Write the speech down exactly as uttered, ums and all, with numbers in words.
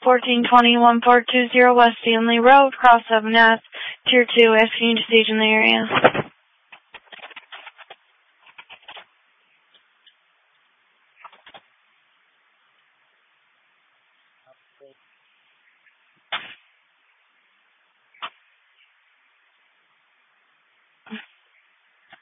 fourteen twenty, one four two zero West Stanley Road, Cross seven S, Tier two, asking you to stage in the area.